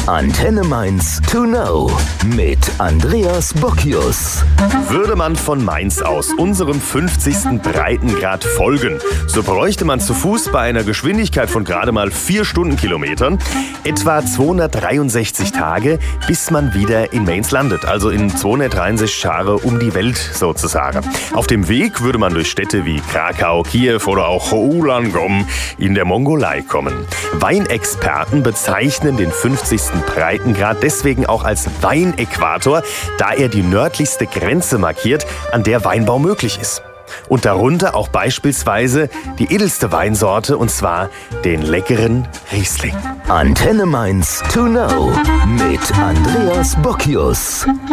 Antenne Mainz to know mit Andreas Bockius. Würde man von Mainz aus unserem 50. Breitengrad folgen, so bräuchte man zu Fuß bei einer Geschwindigkeit von gerade mal 4 Stundenkilometern etwa 263 Tage, bis man wieder in Mainz landet. Also in 263 Jahre um die Welt sozusagen. Auf dem Weg würde man durch Städte wie Krakau, Kiew oder auch Ulaangom in der Mongolei kommen. Weinexperten bezeichnen den 50. Breitengrad deswegen auch als Weinäquator, da er die nördlichste Grenze markiert, an der Weinbau möglich ist. Und darunter auch beispielsweise die edelste Weinsorte, und zwar den leckeren Riesling. Antenne Mainz to know mit Andreas Bockius.